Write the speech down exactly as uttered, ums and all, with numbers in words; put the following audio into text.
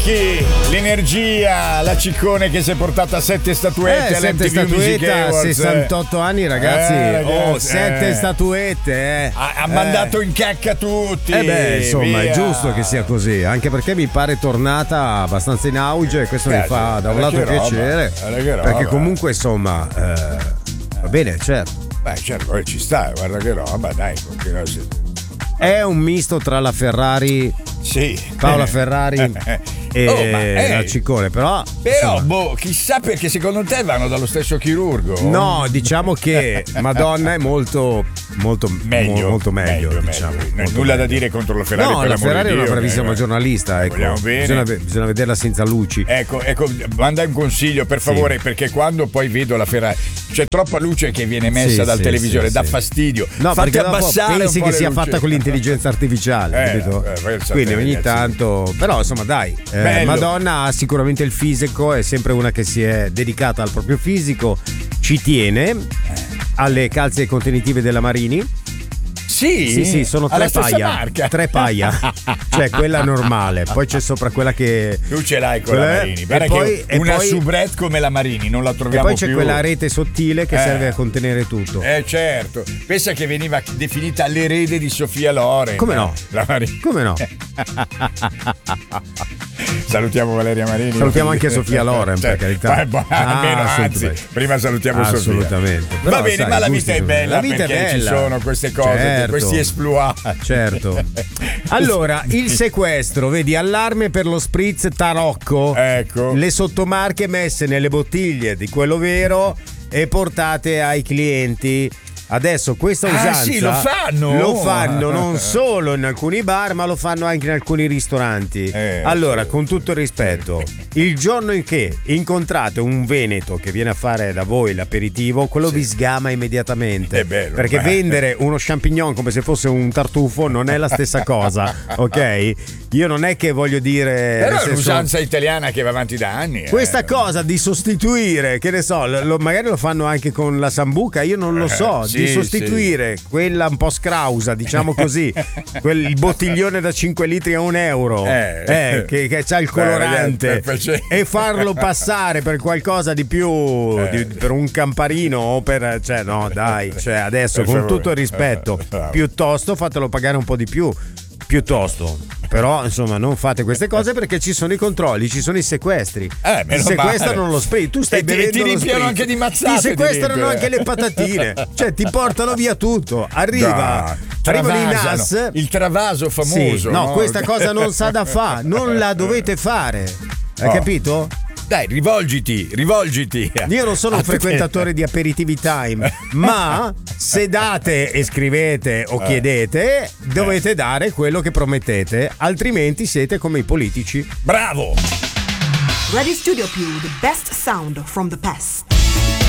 Chi? L'energia, la Ciccone che si è portata sette statuette eh, sette statuette a sessantotto anni, ragazzi. Eh, ragazzi oh, sette eh. statuette, eh. Ha, ha mandato eh. in cacca tutti. Eh beh, insomma, via. È giusto che sia così, anche perché mi pare tornata abbastanza in auge e questo eh, mi fa da un lato piacere. Perché comunque, insomma, eh, va bene, certo. Beh, certo, ci sta, guarda che roba, dai, continua a È un misto tra la Ferrari, sì. Paola Ferrari e oh, ma, eh, la Ciccone, però però insomma, boh, chissà perché secondo te vanno dallo stesso chirurgo? No, diciamo che Madonna è molto molto meglio, mo, molto meglio, meglio diciamo, meglio. Molto nulla meglio. da dire contro la Ferrari. No, la Ferrari è una bravissima giornalista, ecco. Bisogna, bisogna vederla senza luci. Ecco, ecco, manda un consiglio per favore, sì. Perché quando poi vedo la Ferrari c'è troppa luce che viene messa sì, dal sì, televisore, sì, dà sì. fastidio. No, fate perché abbassare pensi un po' che sia luce. Fatta con l'intelligenza artificiale, eh, capito? Eh, Quindi ogni ragazzi. tanto, però insomma dai, eh, Madonna ha sicuramente il fisico, è sempre una che si è dedicata al proprio fisico, ci tiene alle calze contenitive della Marini. Sì, sì, sì, sono tre paia. Tre paia. Cioè quella normale. Poi c'è sopra quella che. Tu ce l'hai con la Marini. Guarda che poi, una poi, soubrette come la Marini non la troviamo più. E poi c'è più. quella rete sottile che eh. serve a contenere tutto. Eh certo. Pensa che veniva definita l'erede di Sofia Loren. Come no? La Marini. Come no? Salutiamo Valeria Marini. Salutiamo anche Sofia Loren, cioè, per carità. Bah, bah, ah, almeno, anzi, prima salutiamo assolutamente. Sofia. Però, Va bene, sai, ma la vita è bella la vita perché è bella. Ci sono queste cose, certo. questi esploit. Certo. Allora, il sequestro, vedi, allarme per lo spritz Tarocco. Ecco. Le sottomarche messe nelle bottiglie di quello vero e portate ai clienti. Adesso questa usanza ah, sì, lo fanno lo fanno non solo in alcuni bar, ma lo fanno anche in alcuni ristoranti. Eh, allora, con tutto il rispetto, il giorno in che incontrate un veneto che viene a fare da voi l'aperitivo, quello sì. vi sgama immediatamente. È bello, perché beh. vendere uno champignon come se fosse un tartufo non è la stessa cosa, ok? Io non è che voglio dire. Però è senso, un'usanza italiana che va avanti da anni. Questa eh. cosa di sostituire, che ne so, lo, magari lo fanno anche con la sambuca, io non lo so. Eh, sì. Di sostituire sì. quella un po' scrausa, diciamo così, quel il bottiglione da cinque litri a un euro eh. Eh, che, che c'ha il colorante Beh, e farlo passare per qualcosa di più eh. di, per un camparino o per cioè no dai cioè adesso con tutto il rispetto piuttosto fatelo pagare un po' di più piuttosto però insomma non fate queste cose perché ci sono i controlli, ci sono i sequestri, eh, ti sequestrano lo spritz, tu stai e bevendo ti, ti ripiano anche di mazzate, ti sequestrano anche le patatine, cioè ti portano via tutto, arriva da, arriva l'I N A S, il travaso famoso, sì, no, no? questa cosa non sa da fa, non la dovete fare, hai oh. capito? Dai, rivolgiti, rivolgiti. Io non sono un frequentatore di aperitivi time, ma se date e scrivete o chiedete, dovete dare quello che promettete, altrimenti siete come i politici. Bravo! Radio Studio Più, the best sound from the past.